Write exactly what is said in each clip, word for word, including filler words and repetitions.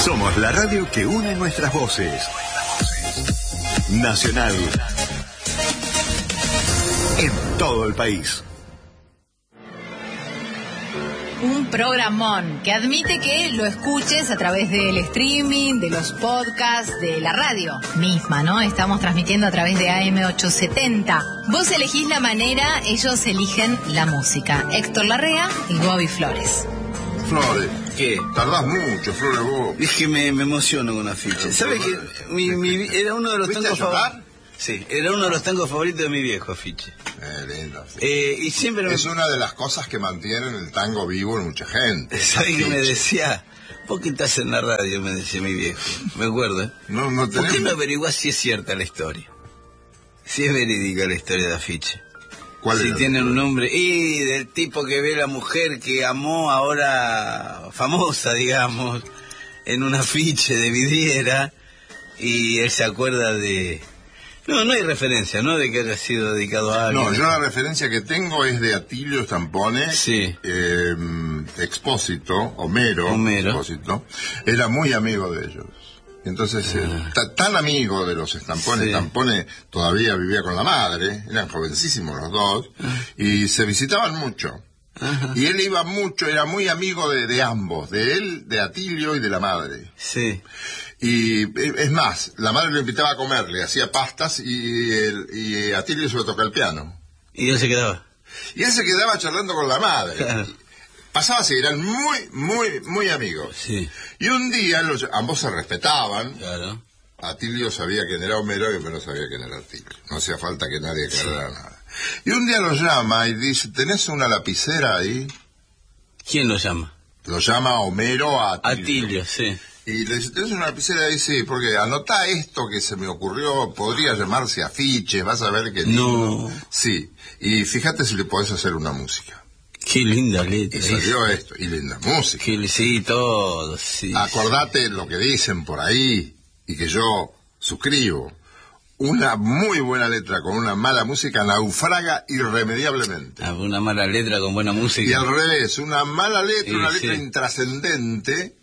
Somos la radio que une nuestras voces. Nacional. En todo el país. Un programón que admite que lo escuches a través del streaming, de los podcasts, de la radio misma, ¿no? Estamos transmitiendo a través de A M ochocientos setenta. Vos elegís la manera, ellos eligen la música. Héctor Larrea y Bobby Flores. Flores. ¿Qué? Tardás mucho, Flores, vos. Es que me, me emociono con afiche. ¿Sabes que mi, mi, era uno de los tangos favoritos? Sí, era uno de los tangos favoritos de mi viejo, afiche. Eh, lindo. Eh, y siempre me... Es una de las cosas que mantienen el tango vivo en mucha gente. ¿Sabes qué me decía? ¿Por qué estás en la radio? Me decía mi viejo. Me acuerdo, ¿eh? No, no tenemos... ¿Por qué no averiguás si es cierta la historia? Si es verídica la historia de afiche. ¿Cuál si era? tiene un nombre. Y del tipo que ve la mujer que amó, ahora famosa, digamos, en un afiche de vidriera, y él se acuerda de... No, no hay referencia, ¿no? De que haya sido dedicado a alguien. No, yo la referencia que tengo es de Atilio Stampone, sí. eh, Expósito, Homero, Homero. Expósito, era muy amigo de ellos. Entonces, ah. eh, tan amigo de los Stampone, sí. Stampone todavía vivía con la madre, eran jovencísimos los dos, ah. y se visitaban mucho. Ajá. Y él iba mucho, era muy amigo de, de ambos, de él, de Atilio y de la madre. Sí. Y es más, la madre lo invitaba a comer, le hacía pastas y, el, y Atilio se lo toca el piano. ¿Y él se quedaba? Y él se quedaba charlando con la madre. Claro. Pasaba así, eran muy, muy, muy amigos. Sí. Y un día los, ambos se respetaban. Claro. Atilio sabía quién era Homero y Homero sabía quién era Atilio. No hacía falta que nadie aclarara sí. nada. Y un día lo llama y dice, ¿tenés una lapicera ahí? ¿Quién lo llama? Lo llama Homero a Atilio. Atilio, sí. Y le dice, ¿tenés una lapicera ahí? Sí, porque anotá esto que se me ocurrió, podría llamarse afiche, vas a ver que... No. Sí, y fíjate si le podés hacer una música. Qué linda letra. Y salió esto, y linda música. Qué, sí, todo, sí. Acordate lo que dicen por ahí, y que yo suscribo. Una muy buena letra con una mala música naufraga irremediablemente. Ah, una mala letra con buena música. Y al revés, una mala letra, sí, una letra sí. intrascendente...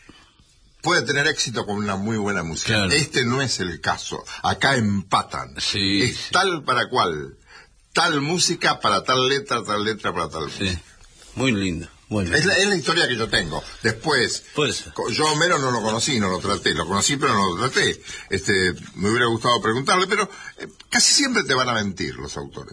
puede tener éxito con una muy buena música. Claro. Este no es el caso. Acá empatan. Sí, es sí. tal para cual. Tal música para tal letra, tal letra para tal música. Sí. Muy lindo. Bueno. Es la, es la historia que yo tengo. Después, pues. yo a Homero no lo conocí, no lo traté. Lo conocí, pero no lo traté. Este, me hubiera gustado preguntarle, pero eh, casi siempre te van a mentir los autores.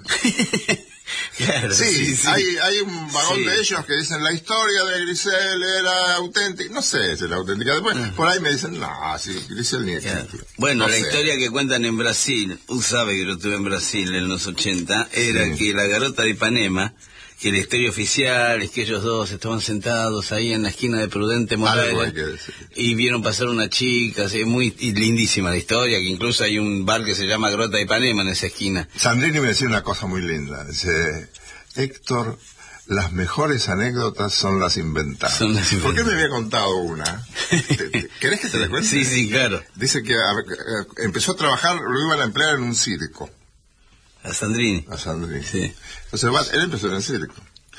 Claro, sí, sí, sí. Hay, hay un vagón sí. de ellos que dicen la historia de Grisel era auténtica. No sé si era auténtica. Después, uh-huh. por ahí me dicen, no, sí, Grisel ni existe. Claro. Bueno, no la sé. historia que cuentan en Brasil, usted sabe que yo estuve en Brasil en los ochenta, era sí. que la garota de Ipanema, que la historia oficial es que ellos dos estaban sentados ahí en la esquina de Prudente Morales y vieron pasar una chica, así, muy y lindísima la historia, que incluso hay un bar que se llama Grota de Ipanema en esa esquina. Sandrini me decía una cosa muy linda, dice, Héctor, las mejores anécdotas son las inventadas. Son las inventadas. ¿Por qué me había contado una? ¿Querés que te la cuente? Sí, sí, claro. Dice que a, a, empezó a trabajar, lo iban a emplear en un circo. A Sandrini. A Sandrini. Sí. Entonces él empezó en el circo.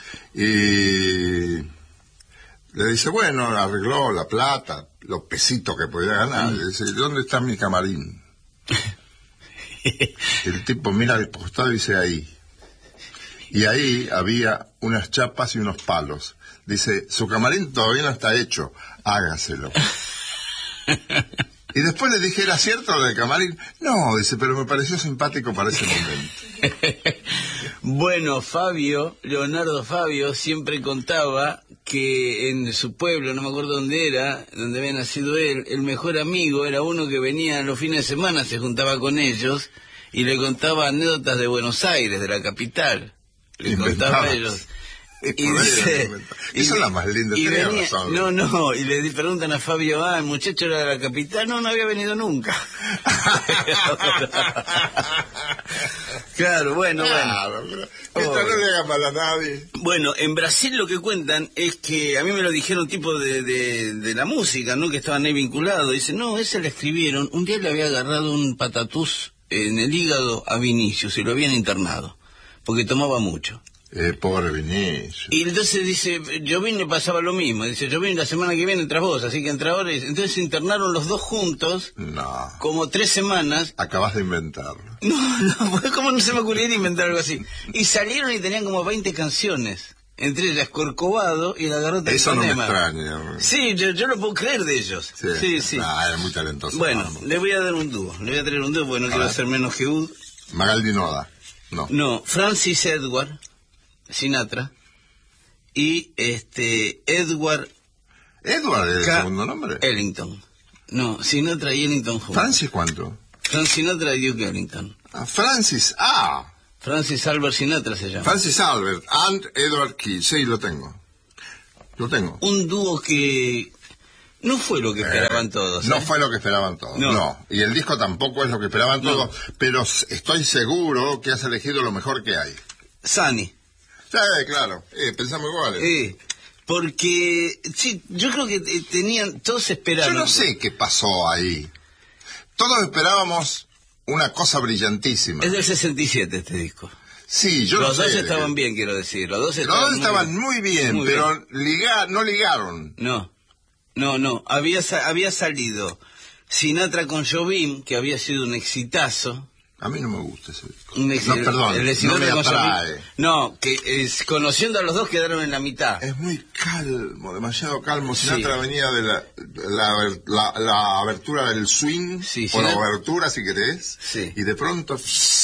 Y le dice, bueno, arregló la plata, los pesitos que podía ganar. Mm. Le dice, ¿dónde está mi camarín? El tipo mira al costado y dice, ahí. Y ahí había unas chapas y unos palos. Dice, su camarín todavía no está hecho, hágaselo. Y después le dije, ¿era cierto lo del camarín? No, dice, pero me pareció simpático para ese momento. Bueno, Fabio, Leonardo Fabio, siempre contaba que en su pueblo, no me acuerdo dónde era, donde había nacido él, el mejor amigo era uno que venía los fines de semana, se juntaba con ellos y le contaba anécdotas de Buenos Aires, de la capital. Le Inventaba. contaba a ellos. Y dice, esa es la más linda. Y venía, no, no, y le preguntan a Fabio, ah, el muchacho era de la capital, no, no había venido nunca. Claro, bueno, claro, bueno. Esto oh, no le haga mal a nadie. Bueno, en Brasil lo que cuentan es que, a mí me lo dijeron tipo de, de, de la música, ¿no? Que estaban ahí vinculados. Dicen, no, ese le escribieron, un día le había agarrado un patatús en el hígado a Vinicius y lo habían internado, porque tomaba mucho. Eh, pobre Vinicio. Y entonces dice, Jobim le pasaba lo mismo. Dice, Jobim la semana que viene entras vos, así que entra ahora. Entonces se internaron los dos juntos, No. como tres semanas. Acabas de inventarlo. No, no, ¿cómo no se me ocurriría inventar algo así? Y salieron y tenían como veinte canciones. Entre ellas Corcovado y La Garota de Eso no me Ipanema. extraña. Sí, yo, yo lo puedo creer de ellos. Sí, Sí, sí. Ah, es muy talentoso. Bueno, vamos. le voy a dar un dúo. Le voy a traer un dúo porque no A quiero ver. hacer menos que Ud. Magaldi Noda. No. No, Francis Edward Sinatra y este Edward Edward es el K. segundo nombre. Ellington. No, Sinatra y Ellington juntos. Francis, ¿cuánto? Frank Sinatra y Duke Ellington. Ah, Francis. Ah. Francis Albert Sinatra se llama. Francis Albert and Edward Key. Sí, lo tengo. Lo tengo. Un dúo que no fue lo que esperaban Eh, todos. No ¿eh? fue lo que esperaban todos. No. No. Y el disco tampoco es lo que esperaban No. todos. Pero s- estoy seguro que has elegido lo mejor que hay. Sunny. Sí, claro. Eh, pensamos iguales. Eh, porque, sí, yo creo que eh, tenían, todos Yo esperaban. no sé qué pasó ahí. Todos esperábamos una cosa brillantísima. Es del sesenta y siete este disco. Sí, yo Los no dos sé. estaban bien, quiero decir. Los dos Los estaban, dos muy estaban bien. muy bien, Muy pero liga- no ligaron. No, no, no. Había, sa- había salido Sinatra con Jobim, que había sido un exitazo. A mí no me gusta ese disco. Un exi- No, perdón, el de no Sinatra me con Jobim. atrae. No, que es, conociendo a los dos quedaron en la mitad. Es muy calmo, demasiado calmo. Sí. Sinatra venía de la, la, la, la abertura del swing, Sí, o la Sinatra- abertura si querés, Sí. y de pronto,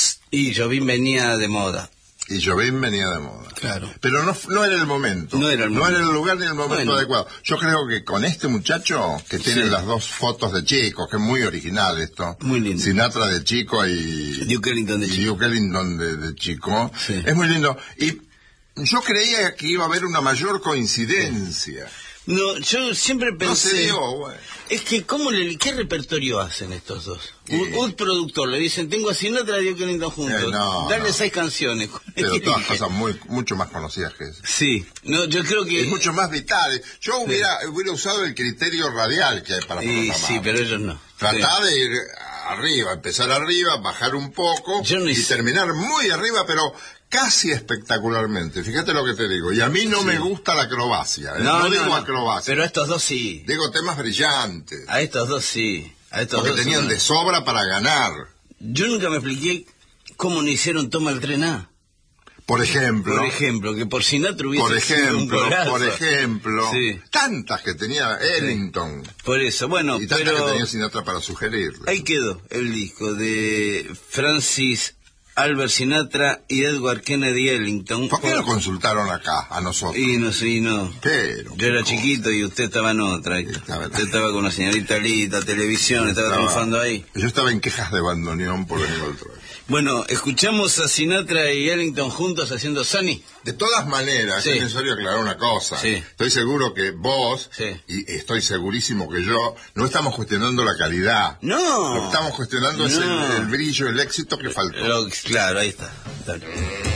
Y Jobim venía de moda. y Jobim venía de moda. Claro. Pero no, no era el momento. No era el momento. el lugar ni el momento Bueno. adecuado. Yo creo que con este muchacho, que tiene Sí. las dos fotos de chicos, que es muy original esto. Muy lindo. Sinatra de chico y... Duke Ellington de y chico. Duke Ellington de, de chico. Sí. Es muy lindo. Y yo creía que iba a haber una mayor coincidencia. No, yo siempre pensé... No se dio, güey. Es que, ¿cómo le, ¿qué repertorio hacen estos dos? Sí. Un, un productor le dicen, tengo a Sinatra y Duke Ellington juntos. Eh, no, Dale no. seis canciones. Pero todas cosas muy, mucho más conocidas que eso. Sí, no, yo creo que... Y mucho más vitales. Yo hubiera, hubiera usado el criterio radial que hay para Y programar. sí, pero ellos no. Tratar de ir arriba, empezar arriba, bajar un poco Yo no y hice- terminar muy arriba, pero casi espectacularmente. Fíjate lo que te digo. Y a mí no Sí. me gusta la acrobacia. ¿eh? No, digo acrobacia. Pero a estos dos sí. Digo temas brillantes. A estos dos sí. A estos Porque dos tenían sí. de sobra para ganar. Yo nunca me expliqué cómo no hicieron Toma el Tren A. Por ejemplo. Por ejemplo, que por Sinatra hubiese Por sido un ejemplo, golazo. por ejemplo, Sí. tantas que tenía Ellington Por eso, bueno, y tantas pero que tenía Sinatra para sugerirle. ahí quedó el disco de Francis Albert Sinatra y Edward Kennedy Ellington. ¿Por qué no consultaron acá a nosotros? Y no sé, y no. Pero, Yo era qué chiquito y usted estaba en otra. Estaba- Usted estaba con la señorita Lita, televisión, estaba, Estaba- triunfando ahí. Yo estaba en quejas de bandoneón por el otro. Bueno, escuchamos a Sinatra y Ellington juntos haciendo Sunny. De todas maneras, Sí. es necesario aclarar una cosa. Sí. Estoy seguro que vos, Sí. y estoy segurísimo que yo, no estamos cuestionando la calidad. No. Lo que estamos cuestionando es No. el, el brillo, el éxito que faltó. Lo- claro, ahí está. Dale.